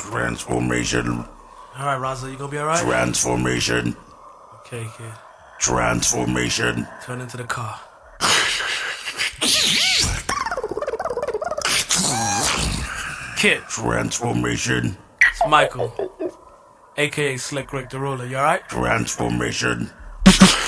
Transformation. Alright, Raza, you gonna be alright? Transformation. Okay, kid. Transformation. Turn into the car. Kid. Transformation. It's Michael, aka Slick Rick the Ruler. You alright? Transformation.